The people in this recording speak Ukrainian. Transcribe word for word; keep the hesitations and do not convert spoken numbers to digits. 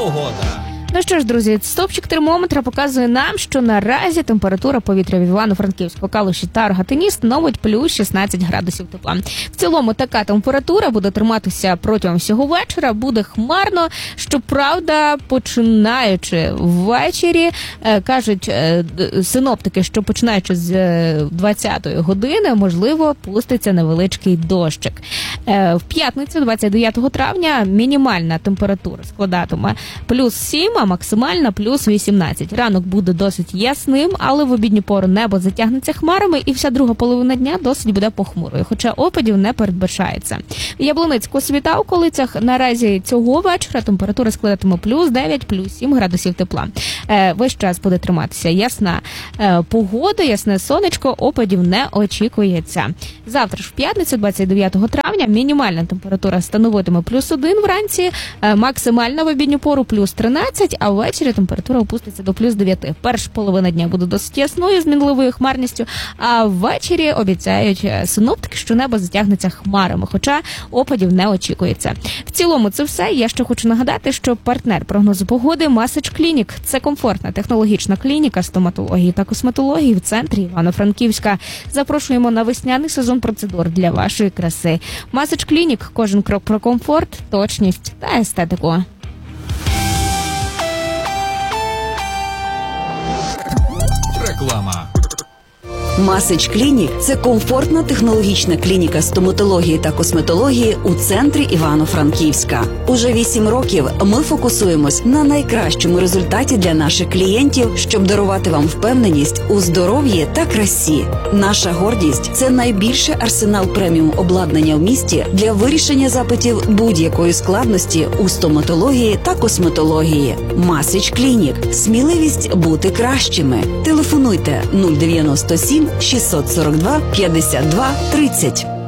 погода. Ну що ж, друзі, стовпчик термометра показує нам, що наразі температура повітря в Івано-Франківську, Калуші та Рогатині становить плюс шістнадцять градусів тепла. В цілому така температура буде триматися протягом всього вечора, буде хмарно, щоправда, починаючи ввечері, кажуть синоптики, що починаючи з двадцятої години, можливо, пуститься невеличкий дощик. В п'ятницю, двадцять дев'ятого травня, мінімальна температура складатиме плюс сім, а максимальна плюс вісімнадцять. Ранок буде досить ясним, але в обідню пору небо затягнеться хмарами і вся друга половина дня досить буде похмурою, хоча опадів не передбачається. В Яблуницьку та околицях наразі цього вечора температура складатиме плюс дев'ять, плюс сім градусів тепла. Е, весь час буде триматися ясна е, погода, ясне сонечко, опадів не очікується. Завтра ж в п'ятницю, двадцять дев'ятого травня, мінімальна температура становитиме плюс один вранці, е, максимальна в обідню пору плюс тринадцять, а ввечері температура опуститься до плюс дев'ять. Перша половина дня буде досить ясною з мінливою хмарністю, а ввечері обіцяють синоптики, що небо затягнеться хмарами, хоча опадів не очікується. В цілому це все. Я ще хочу нагадати, що партнер прогнозу погоди Massage Clinic – це комфортна технологічна клініка стоматології та косметології в центрі Івано-Франківська. Запрошуємо на весняний сезон процедур для вашої краси. Massage Clinic – кожен крок про комфорт, точність та естетику. Реклама. Massage Clinic – це комфортна технологічна клініка стоматології та косметології у центрі Івано-Франківська. Уже вісім років ми фокусуємось на найкращому результаті для наших клієнтів, щоб дарувати вам впевненість у здоров'ї та красі. Наша гордість – це найбільший арсенал преміум обладнання в місті для вирішення запитів будь-якої складності у стоматології та косметології. Massage Clinic – сміливість бути кращими. Телефонуйте нуль дев'яносто сім шістсот сорок два п'ятдесят два тридцять.